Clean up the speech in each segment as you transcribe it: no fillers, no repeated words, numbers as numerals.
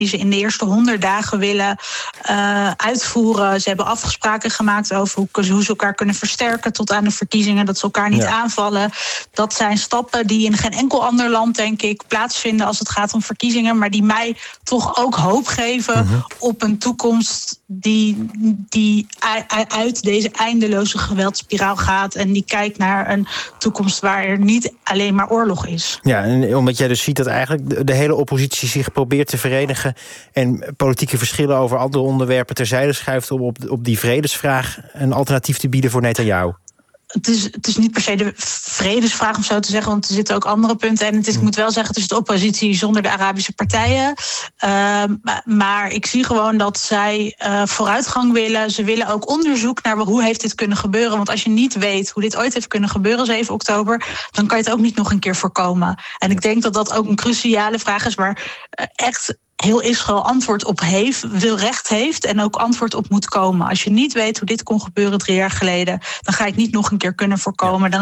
die ze in de eerste 100 dagen willen uitvoeren. Ze hebben afspraken gemaakt over hoe ze elkaar kunnen versterken tot aan de verkiezingen, dat ze elkaar niet aanvallen. Dat zijn stappen die in geen enkel ander land, denk ik, plaatsvinden als het gaat om verkiezingen, maar die mij toch ook hoop geven op een toekomst die uit deze eindeloze geweldspiraal gaat en die kijkt naar een toekomst waar er niet alleen maar oorlog is. Ja, en omdat jij dus ziet dat eigenlijk de hele oppositie zich probeert te verenigen en politieke verschillen over andere onderwerpen terzijde schuift om op die vredesvraag een alternatief te bieden voor Netanyahu. Het is niet per se de vredesvraag om zo te zeggen, want er zitten ook andere punten. En ik moet wel zeggen, het is de oppositie zonder de Arabische partijen. Maar ik zie gewoon dat zij vooruitgang willen. Ze willen ook onderzoek naar hoe heeft dit kunnen gebeuren. Want als je niet weet hoe dit ooit heeft kunnen gebeuren, 7 oktober... dan kan je het ook niet nog een keer voorkomen. En ik denk dat dat ook een cruciale vraag is waar echt heel Israël antwoord op heeft, recht heeft en ook antwoord op moet komen. Als je niet weet hoe dit kon gebeuren 3 jaar geleden, dan ga je het niet nog een keer kunnen voorkomen.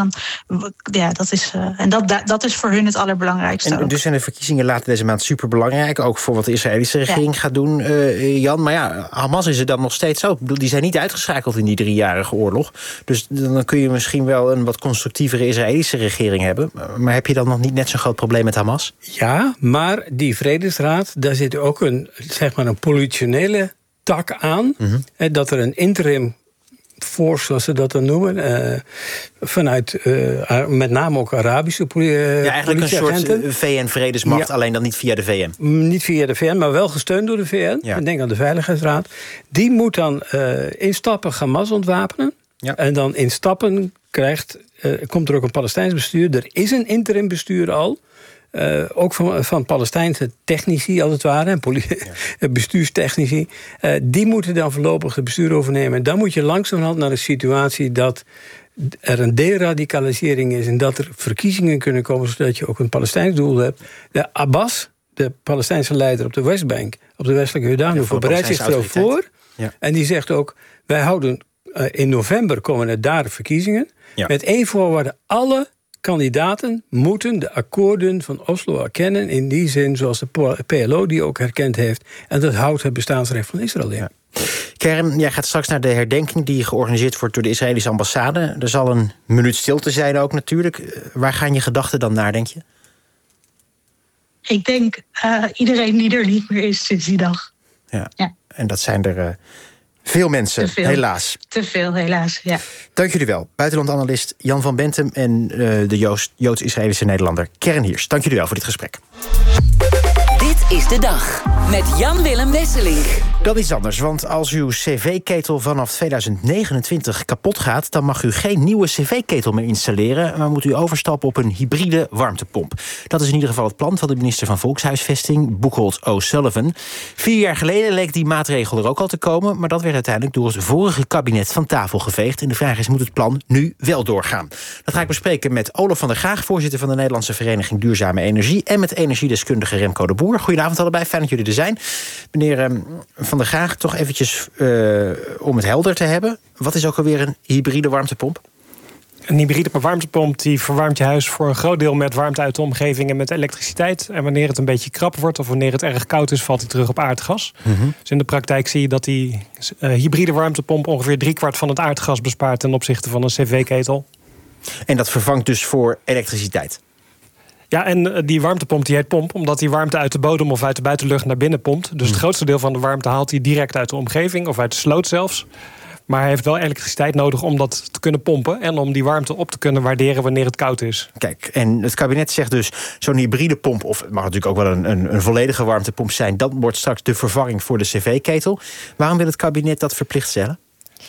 Dat is voor hun het allerbelangrijkste. En dus zijn de verkiezingen later deze maand superbelangrijk, ook voor wat de Israëlische regering gaat doen, Jan. Maar ja, Hamas is er dan nog steeds ook. Ik bedoel, die zijn niet uitgeschakeld in die 3-jarige oorlog. Dus dan kun je misschien wel een wat constructievere Israëlische regering hebben. Maar heb je dan nog niet net zo'n groot probleem met Hamas? Ja, maar die Vredesraad, daar zit ook een politionele tak aan. Dat er een interim force, zoals ze dat dan noemen, vanuit met name ook Arabische eigenlijk een soort VN-vredesmacht, alleen dan niet via de VN. Niet via de VN, maar wel gesteund door de VN. Ja. Ik denk aan de Veiligheidsraad. Die moet dan in stappen Hamas ontwapenen. Ja. En dan in stappen komt er ook een Palestijns bestuur. Er is een interim bestuur al. Ook van Palestijnse technici, als het ware, bestuurstechnici. Die moeten dan voorlopig het bestuur overnemen. En dan moet je langzamerhand naar een situatie dat er een deradicalisering is en dat er verkiezingen kunnen komen, zodat je ook een Palestijns doel hebt. De Abbas, de Palestijnse leider op de Westbank, op de westelijke Jordaanoever, bereidt zich er ook voor. Ja. En die zegt ook, wij houden in november komen er daar verkiezingen. Ja. Met één voorwaarde, alle kandidaten moeten de akkoorden van Oslo erkennen, in die zin zoals de PLO die ook herkend heeft. En dat houdt het bestaansrecht van Israël in. Ja. Kerem, jij gaat straks naar de herdenking die georganiseerd wordt door de Israëlische ambassade. Er zal een minuut stilte zijn ook natuurlijk. Waar gaan je gedachten dan naar, denk je? Ik denk iedereen die er niet meer is sinds die dag. Ja. En dat zijn er veel mensen, helaas. Te veel, helaas, ja. Dank jullie wel. Buitenlandanalist Jan van Bentem en de Joods-Israëlische Nederlander Keren Hiers. Dank jullie wel voor dit gesprek. Dit is de dag met Jan-Willem Wesselink. Dan iets anders, want als uw cv-ketel vanaf 2029 kapot gaat, dan mag u geen nieuwe cv-ketel meer installeren, maar moet u overstappen op een hybride warmtepomp. Dat is in ieder geval het plan van de minister van Volkshuisvesting, Buchholz O'Sullivan. 4 jaar geleden leek die maatregel er ook al te komen, maar dat werd uiteindelijk door het vorige kabinet van tafel geveegd. En de vraag is, moet het plan nu wel doorgaan? Dat ga ik bespreken met Olaf van der Graag, voorzitter van de Nederlandse Vereniging Duurzame Energie, en met energiedeskundige Remco de Boer. Goedenavond allebei, fijn dat jullie er zijn. Meneer van der Graag, toch eventjes om het helder te hebben. Wat is ook alweer een hybride warmtepomp? Een hybride warmtepomp die verwarmt je huis voor een groot deel met warmte uit de omgeving en met elektriciteit. En wanneer het een beetje krap wordt of wanneer het erg koud is, valt hij terug op aardgas. Dus in de praktijk zie je dat die hybride warmtepomp ongeveer 3/4 van het aardgas bespaart ten opzichte van een cv-ketel. En dat vervangt dus voor elektriciteit? Ja, en die warmtepomp die heet pomp, omdat die warmte uit de bodem of uit de buitenlucht naar binnen pompt. Dus het grootste deel van de warmte haalt hij direct uit de omgeving, of uit de sloot zelfs. Maar hij heeft wel elektriciteit nodig om dat te kunnen pompen en om die warmte op te kunnen waarderen wanneer het koud is. Kijk, en het kabinet zegt dus, zo'n hybride pomp, of het mag natuurlijk ook wel een volledige warmtepomp zijn, dat wordt straks de vervanging voor de cv-ketel. Waarom wil het kabinet dat verplicht stellen?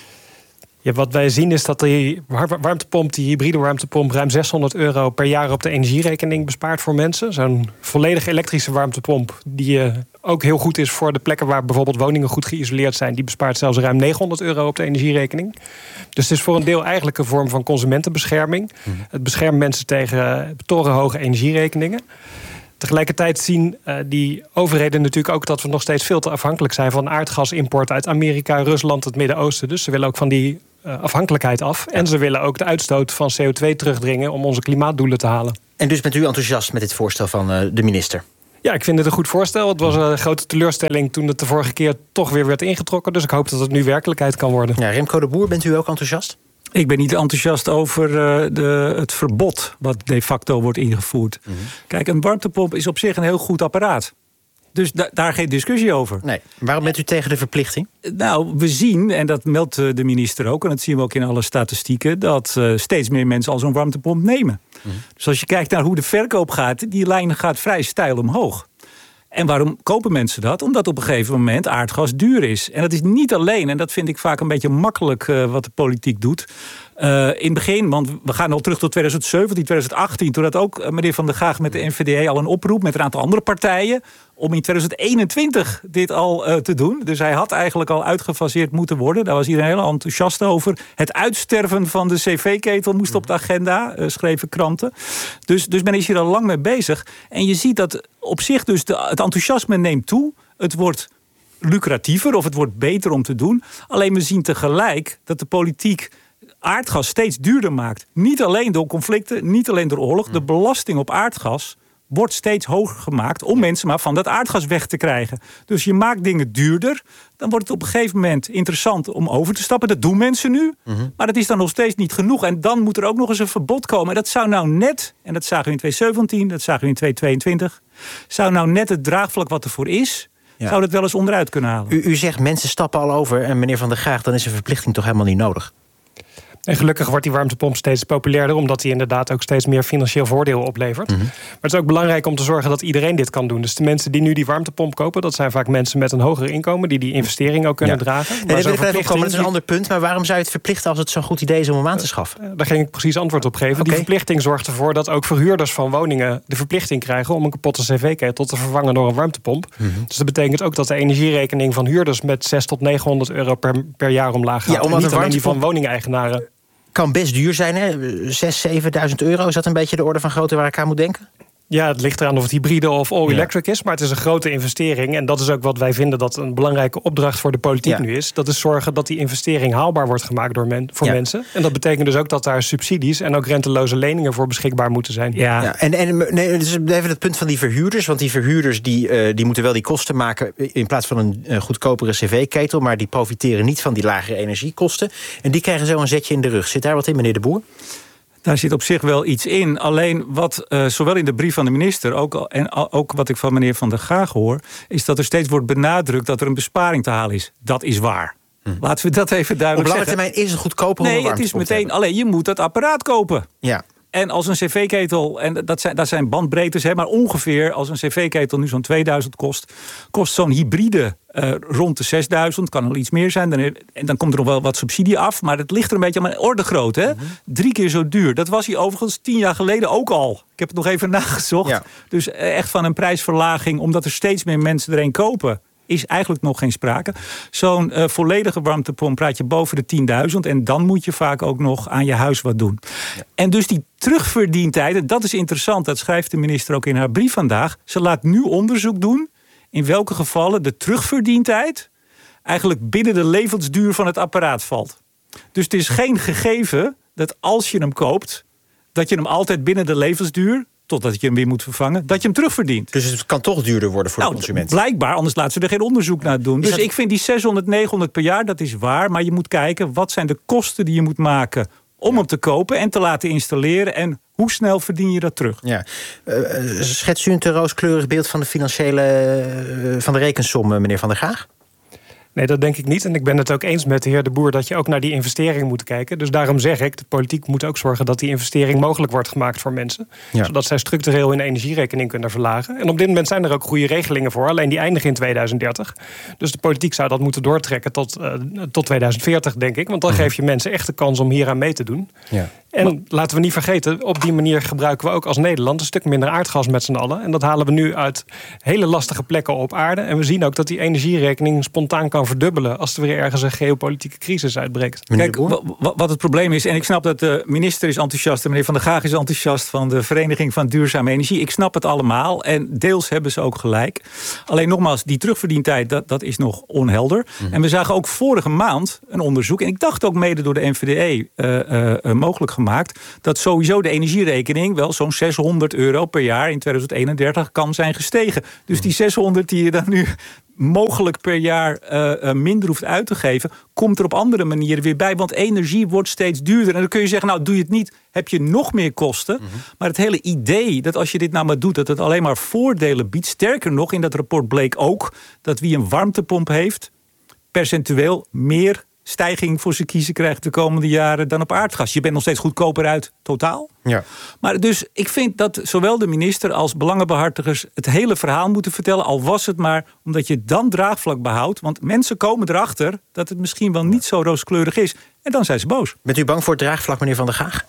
Ja, wat wij zien is dat die warmtepomp, die hybride warmtepomp, ruim €600 per jaar op de energierekening bespaart voor mensen. Zo'n volledig elektrische warmtepomp, die ook heel goed is voor de plekken waar bijvoorbeeld woningen goed geïsoleerd zijn, die bespaart zelfs ruim €900 op de energierekening. Dus het is voor een deel eigenlijk een vorm van consumentenbescherming. Het beschermt mensen tegen torenhoge energierekeningen. Tegelijkertijd zien die overheden natuurlijk ook dat we nog steeds veel te afhankelijk zijn van aardgasimport uit Amerika, Rusland, het Midden-Oosten. Dus ze willen ook van die afhankelijkheid af. En ze willen ook de uitstoot van CO2 terugdringen om onze klimaatdoelen te halen. En dus bent u enthousiast met dit voorstel van de minister? Ja, ik vind het een goed voorstel. Het was een grote teleurstelling toen het de vorige keer toch weer werd ingetrokken. Dus ik hoop dat het nu werkelijkheid kan worden. Ja, Remco de Boer, bent u ook enthousiast? Ik ben niet enthousiast over het verbod wat de facto wordt ingevoerd. Mm-hmm. Kijk, een warmtepomp is op zich een heel goed apparaat. Dus daar geen discussie over. Nee. Waarom bent u tegen de verplichting? Nou, we zien, en dat meldt de minister ook, en dat zien we ook in alle statistieken, dat steeds meer mensen al zo'n warmtepomp nemen. Mm-hmm. Dus als je kijkt naar hoe de verkoop gaat, die lijn gaat vrij steil omhoog. En waarom kopen mensen dat? Omdat op een gegeven moment aardgas duur is. En dat is niet alleen, en dat vind ik vaak een beetje makkelijk wat de politiek doet. In het begin, want we gaan al terug tot 2017, 2018... toen had ook meneer Van der Gaag met de NVDA al een oproep met een aantal andere partijen om in 2021 dit al te doen. Dus hij had eigenlijk al uitgefaseerd moeten worden. Daar was iedereen heel enthousiast over. Het uitsterven van de cv-ketel moest op de agenda, schreven kranten. Dus men is hier al lang mee bezig. En je ziet dat op zich dus het enthousiasme neemt toe. Het wordt lucratiever of het wordt beter om te doen. Alleen we zien tegelijk dat de politiek aardgas steeds duurder maakt. Niet alleen door conflicten, niet alleen door oorlog. De belasting op aardgas wordt steeds hoger gemaakt om mensen maar van dat aardgas weg te krijgen. Dus je maakt dingen duurder. Dan wordt het op een gegeven moment interessant om over te stappen. Dat doen mensen nu. Mm-hmm. Maar dat is dan nog steeds niet genoeg. En dan moet er ook nog eens een verbod komen. En dat zou nou net, en dat zagen we in 2017, dat zagen we in 2022... zou nou net het draagvlak wat ervoor is, zou dat wel eens onderuit kunnen halen. U zegt mensen stappen al over en meneer Van der Gaag, dan is een verplichting toch helemaal niet nodig? En gelukkig wordt die warmtepomp steeds populairder, omdat die inderdaad ook steeds meer financieel voordeel oplevert. Mm-hmm. Maar het is ook belangrijk om te zorgen dat iedereen dit kan doen. Dus de mensen die nu die warmtepomp kopen, dat zijn vaak mensen met een hoger inkomen die investering ook kunnen dragen. Maar dat is een ander punt, maar waarom zou je het verplichten als het zo'n goed idee is om hem aan te schaffen? Daar ging ik precies antwoord op geven. Okay. Die verplichting zorgt ervoor dat ook verhuurders van woningen de verplichting krijgen om een kapotte cv-ketel te vervangen door een warmtepomp. Mm-hmm. Dus dat betekent ook dat de energierekening van huurders met 600 tot 900 euro per jaar omlaag gaat. En niet alleen die van woningeigenaren. Kan best duur zijn, hè? 6.000, 7.000 euro. Is dat een beetje de orde van grootte waar ik aan moet denken? Ja, het ligt eraan of het hybride of all-electric is. Maar het is een grote investering. En dat is ook wat wij vinden dat een belangrijke opdracht voor de politiek nu is. Dat is zorgen dat die investering haalbaar wordt gemaakt voor mensen. En dat betekent dus ook dat daar subsidies en ook renteloze leningen voor beschikbaar moeten zijn. Dus even het punt van die verhuurders. Want die verhuurders die moeten wel die kosten maken in plaats van een goedkopere cv-ketel. Maar die profiteren niet van die lagere energiekosten. En die krijgen zo een zetje in de rug. Zit daar wat in, meneer De Boer? Daar zit op zich wel iets in. Alleen wat zowel in de brief van de minister en ook wat ik van meneer Van der Gaag hoor, is dat er steeds wordt benadrukt dat er een besparing te halen is. Dat is waar. Laten we dat even duidelijk zeggen. Op lange termijn is het goedkoper om een warmtepomp te hebben. Nee, het is meteen, alleen je moet dat apparaat kopen. Ja. En als een cv-ketel, en dat zijn bandbreedtes, maar ongeveer als een cv-ketel nu zo'n 2000 kost zo'n hybride rond de 6000, kan al iets meer zijn. En dan komt er nog wel wat subsidie af, maar het ligt er een beetje aan mijn orde groot. Hè? 3 keer zo duur. Dat was hij overigens 10 jaar geleden ook al. Ik heb het nog even nagezocht. Ja. Dus echt van een prijsverlaging, omdat er steeds meer mensen er een kopen, is eigenlijk nog geen sprake. Zo'n volledige warmtepomp praat je boven de 10.000... en dan moet je vaak ook nog aan je huis wat doen. Ja. En dus die terugverdientijden, dat is interessant. Dat schrijft de minister ook in haar brief vandaag. Ze laat nu onderzoek doen in welke gevallen de terugverdientijd eigenlijk binnen de levensduur van het apparaat valt. Dus het is geen gegeven dat als je hem koopt, dat je hem altijd binnen de levensduur, totdat je hem weer moet vervangen, dat je hem terugverdient. Dus het kan toch duurder worden voor de consument? Blijkbaar, anders laten ze er geen onderzoek naar doen. Dus ik vind die 600, 900 per jaar, dat is waar. Maar je moet kijken, wat zijn de kosten die je moet maken om hem te kopen en te laten installeren, en hoe snel verdien je dat terug? Ja. Schetst u een te rooskleurig beeld van de rekensom, meneer Van der Gaag? Nee, dat denk ik niet. En ik ben het ook eens met de heer De Boer dat je ook naar die investering moet kijken. Dus daarom zeg ik, de politiek moet ook zorgen dat die investering mogelijk wordt gemaakt voor mensen. Ja. Zodat zij structureel hun energierekening kunnen verlagen. En op dit moment zijn er ook goede regelingen voor. Alleen die eindigen in 2030. Dus de politiek zou dat moeten doortrekken tot 2040, denk ik. Want dan geef je mensen echt de kans om hieraan mee te doen. Ja. En laten we niet vergeten, op die manier gebruiken we ook als Nederland een stuk minder aardgas met z'n allen. En dat halen we nu uit hele lastige plekken op aarde. En we zien ook dat die energierekening spontaan kan verdubbelen als er weer ergens een geopolitieke crisis uitbreekt. Kijk, wat het probleem is, en ik snap dat de minister is enthousiast, en meneer Van der Gaag is enthousiast van de Vereniging van Duurzame Energie. Ik snap het allemaal en deels hebben ze ook gelijk. Alleen nogmaals, die terugverdientijd, dat is nog onhelder. En we zagen ook vorige maand een onderzoek, en ik dacht ook mede door de NVDA mogelijk gemaakt, gemaakt dat sowieso de energierekening wel zo'n €600 per jaar in 2031 kan zijn gestegen. Dus die 600 die je dan nu mogelijk per jaar minder hoeft uit te geven, komt er op andere manieren weer bij. Want energie wordt steeds duurder. En dan kun je zeggen, nou doe je het niet, heb je nog meer kosten. Maar het hele idee dat als je dit nou maar doet, dat het alleen maar voordelen biedt. Sterker nog, in dat rapport bleek ook dat wie een warmtepomp heeft, percentueel meer stijging voor zijn kiezen krijgt de komende jaren dan op aardgas. Je bent nog steeds goedkoper uit totaal. Ja. Maar dus ik vind dat zowel de minister als belangenbehartigers het hele verhaal moeten vertellen, al was het maar omdat je dan draagvlak behoudt. Want mensen komen erachter dat het misschien wel niet zo rooskleurig is. En dan zijn ze boos. Bent u bang voor het draagvlak, meneer Van der Gaag?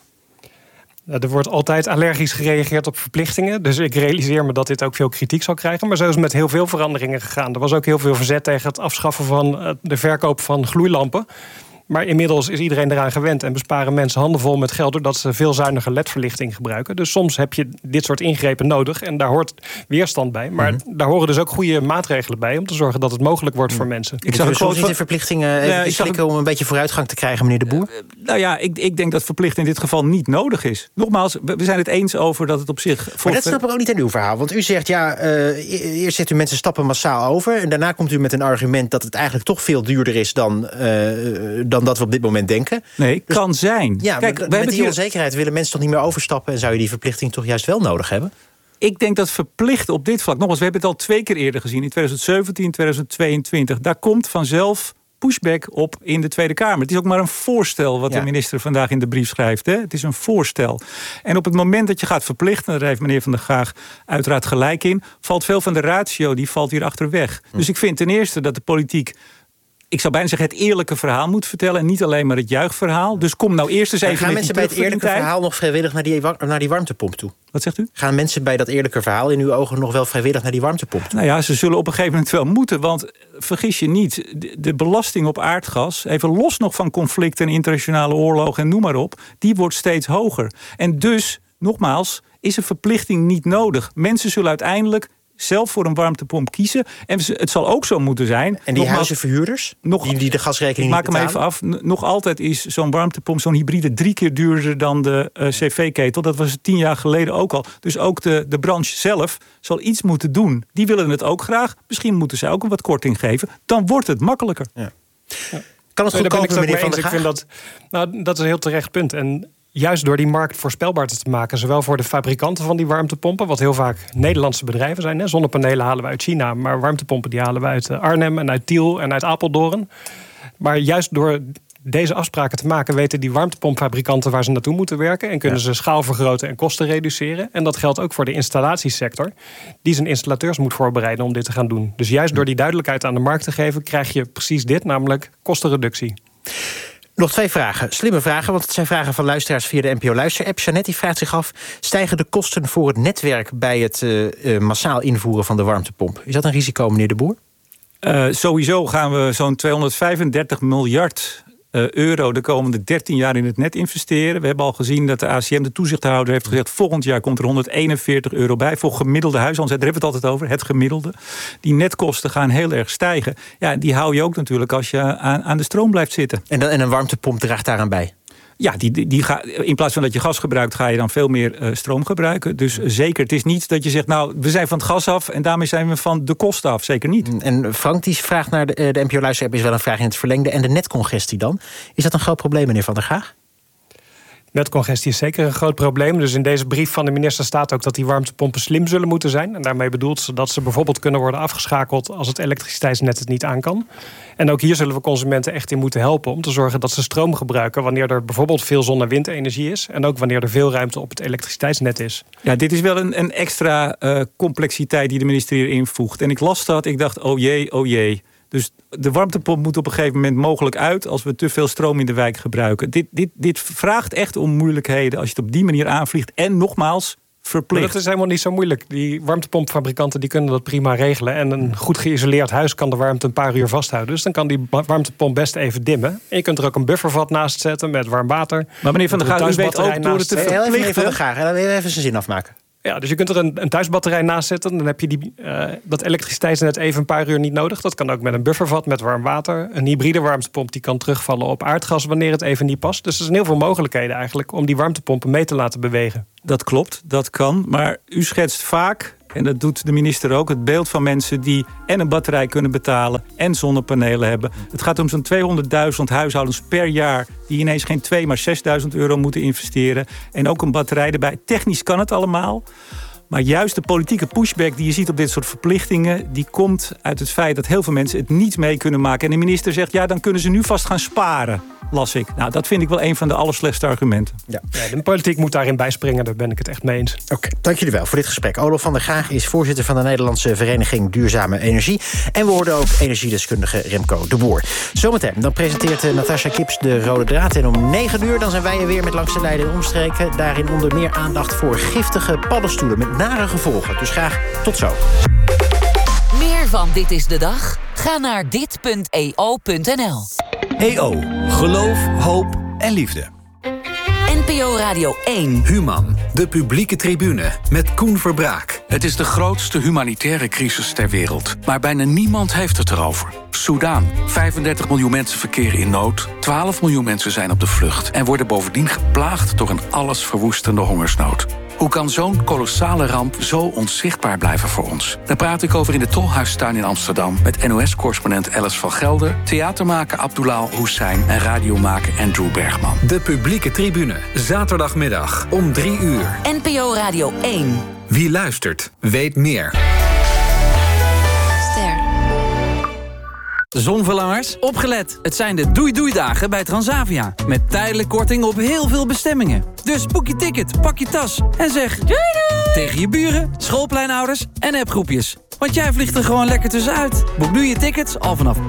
Er wordt altijd allergisch gereageerd op verplichtingen. Dus ik realiseer me dat dit ook veel kritiek zal krijgen. Maar zo is het met heel veel veranderingen gegaan. Er was ook heel veel verzet tegen het afschaffen van de verkoop van gloeilampen. Maar inmiddels is iedereen eraan gewend en besparen mensen handenvol met geld doordat ze veel zuiniger LED-verlichting gebruiken. Dus soms heb je dit soort ingrepen nodig en daar hoort weerstand bij. Maar daar horen dus ook goede maatregelen bij om te zorgen dat het mogelijk wordt voor mensen. Ik zag soms niet de verplichtingen klikken om een beetje vooruitgang te krijgen, meneer De Boer? Nou ja, ik denk dat verplicht in dit geval niet nodig is. Nogmaals, we zijn het eens over dat het op zich... Maar dat snap ik ook niet in uw verhaal. Want u zegt, eerst zet u mensen stappen massaal over en daarna komt u met een argument dat het eigenlijk toch veel duurder is dan dat we op dit moment denken. Nee, dus, kan zijn. Ja, kijk, met die onzekerheid willen mensen toch niet meer overstappen en zou je die verplichting toch juist wel nodig hebben? Ik denk dat verplicht op dit vlak, nogmaals, we hebben het al 2 keer eerder gezien, in 2017, 2022, daar komt vanzelf pushback op in de Tweede Kamer. Het is ook maar een voorstel wat de minister vandaag in de brief schrijft. Hè? Het is een voorstel. En op het moment dat je gaat verplichten, daar heeft meneer Van der Gaag uiteraard gelijk in, valt veel van de ratio, die valt hier achterweg. Dus ik vind ten eerste dat de politiek, ik zou bijna zeggen, het eerlijke verhaal moet vertellen en niet alleen maar het juichverhaal. Dus kom nou eerst eens even gaan mensen bij het eerlijke verhaal nog vrijwillig naar die warmtepomp toe? Wat zegt u? Gaan mensen bij dat eerlijke verhaal in uw ogen nog wel vrijwillig naar die warmtepomp toe? Nou ja, ze zullen op een gegeven moment wel moeten. Want vergis je niet, de belasting op aardgas, even los nog van conflicten en internationale oorlogen en noem maar op, die wordt steeds hoger. En dus, nogmaals, is een verplichting niet nodig. Mensen zullen uiteindelijk zelf voor een warmtepomp kiezen. En het zal ook zo moeten zijn. En die huizenverhuurders? Die de gasrekening niet betalen? Maak hem even af. Nog altijd is zo'n warmtepomp, zo'n hybride, 3 keer duurder dan de cv-ketel. Dat was 10 jaar geleden ook al. Dus ook de branche zelf zal iets moeten doen. Die willen het ook graag. Misschien moeten ze ook een wat korting geven. Dan wordt het makkelijker. Ja. Kan het goedkoper, meneer Van der Gaag? Ik vind dat is een heel terecht punt. En juist door die markt voorspelbaar te maken, zowel voor de fabrikanten van die warmtepompen, wat heel vaak Nederlandse bedrijven zijn. Hè? Zonnepanelen halen we uit China, maar warmtepompen die halen we uit Arnhem en uit Tiel en uit Apeldoorn. Maar juist door deze afspraken te maken, weten die warmtepompfabrikanten waar ze naartoe moeten werken en kunnen ze schaal vergroten en kosten reduceren. En dat geldt ook voor de installatiesector, die zijn installateurs moet voorbereiden om dit te gaan doen. Dus juist door die duidelijkheid aan de markt te geven, krijg je precies dit, namelijk kostenreductie. Nog 2 vragen. Slimme vragen, want het zijn vragen van luisteraars via de NPO Luister-app. Jeannette die vraagt zich af, stijgen de kosten voor het netwerk bij het massaal invoeren van de warmtepomp? Is dat een risico, meneer De Boer? Sowieso gaan we zo'n 235 miljard euro de komende 13 jaar in het net investeren. We hebben al gezien dat de ACM, de toezichthouder, heeft gezegd volgend jaar komt er 141 euro bij voor gemiddelde huishoudens. Daar hebben we het altijd over, het gemiddelde. Die netkosten gaan heel erg stijgen. Ja, die hou je ook natuurlijk als je aan de stroom blijft zitten. En een warmtepomp draagt daaraan bij? Ja, in plaats van dat je gas gebruikt, ga je dan veel meer stroom gebruiken. Dus zeker, het is niet dat je zegt, nou, we zijn van het gas af en daarmee zijn we van de kosten af. Zeker niet. En Frank, die vraag naar de NPO Luister-app is wel een vraag in het verlengde. En de netcongestie dan? Is dat een groot probleem, meneer Van der Gaag? Netcongestie is zeker een groot probleem. Dus in deze brief van de minister staat ook dat die warmtepompen slim zullen moeten zijn. En daarmee bedoelt ze dat ze bijvoorbeeld kunnen worden afgeschakeld als het elektriciteitsnet het niet aan kan. En ook hier zullen we consumenten echt in moeten helpen om te zorgen dat ze stroom gebruiken wanneer er bijvoorbeeld veel zon- en windenergie is. En ook wanneer er veel ruimte op het elektriciteitsnet is. Ja, dit is wel een extra complexiteit die de minister hier invoegt. En ik las dat, ik dacht, oh jee. Dus de warmtepomp moet op een gegeven moment mogelijk uit als we te veel stroom in de wijk gebruiken. Dit vraagt echt om moeilijkheden als je het op die manier aanvliegt. En nogmaals, verplicht. Maar dat is helemaal niet zo moeilijk. Die warmtepompfabrikanten die kunnen dat prima regelen. En een goed geïsoleerd huis kan de warmte een paar uur vasthouden. Dus dan kan die warmtepomp best even dimmen. En je kunt er ook een buffervat naast zetten met warm water. Maar meneer Van der Gaag, u weet ook door het te verplichten... Meneer Van der Gaag, even zijn zin afmaken. Ja, dus je kunt er een thuisbatterij naast zetten. Dan heb je dat elektriciteitsnet even een paar uur niet nodig. Dat kan ook met een buffervat, met warm water. Een hybride warmtepomp die kan terugvallen op aardgas wanneer het even niet past. Dus er zijn heel veel mogelijkheden eigenlijk om die warmtepompen mee te laten bewegen. Dat klopt, dat kan. Maar u schetst vaak, en dat doet de minister ook, het beeld van mensen die en een batterij kunnen betalen en zonnepanelen hebben. Het gaat om zo'n 200.000 huishoudens per jaar die ineens geen 2, maar €6.000 moeten investeren. En ook een batterij erbij. Technisch kan het allemaal. Maar juist de politieke pushback die je ziet op dit soort verplichtingen, die komt uit het feit dat heel veel mensen het niet mee kunnen maken. En de minister zegt, ja, dan kunnen ze nu vast gaan sparen, las ik. Nou, dat vind ik wel een van de allerslechtste argumenten. Ja, de politiek moet daarin bijspringen, daar ben ik het echt mee eens. Oké, dank jullie wel voor dit gesprek. Olof van der Graag is voorzitter van de Nederlandse Vereniging Duurzame Energie. En we hoorden ook energiedeskundige Remco de Boer. Zometeen, dan presenteert Natasja Kips de Rode Draad. En om 9 uur dan zijn wij er weer met Langs de Lijn en Omstreken. Daarin onder meer aandacht voor giftige paddenstoelen met nare gevolgen. Dus graag tot zo. Meer van Dit is de Dag? Ga naar dit.eo.nl. EO. Geloof, hoop en liefde. NPO Radio 1. Human. De publieke tribune. Met Koen Verbraak. Het is de grootste humanitaire crisis ter wereld. Maar bijna niemand heeft het erover. Soedan. 35 miljoen mensen verkeren in nood. 12 miljoen mensen zijn op de vlucht. En worden bovendien geplaagd door een allesverwoestende hongersnood. Hoe kan zo'n kolossale ramp zo onzichtbaar blijven voor ons? Daar praat ik over in de Tolhuistuin in Amsterdam met NOS-correspondent Alice van Gelder, theatermaker Abdullah Hussein en radiomaker Andrew Bergman. De publieke tribune. Zaterdagmiddag om 3 uur. NPO Radio 1. Wie luistert, weet meer. Zonverlangers, opgelet. Het zijn de doei-doei-dagen bij Transavia. Met tijdelijk korting op heel veel bestemmingen. Dus boek je ticket, pak je tas en zeg doei doei tegen je buren, schoolpleinouders en appgroepjes. Want jij vliegt er gewoon lekker tussenuit. Boek nu je tickets al vanaf